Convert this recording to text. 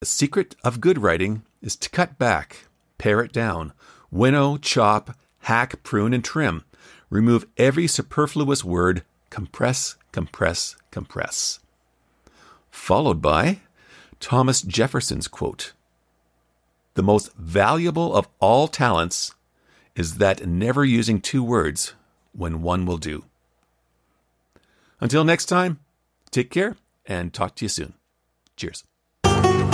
The secret of good writing is to cut back, pare it down, winnow, chop, hack, prune, and trim. Remove every superfluous word, compress, compress, compress. Followed by Thomas Jefferson's quote, "The most valuable of all talents is that never using two words when one will do." Until next time, take care and talk to you soon. Cheers.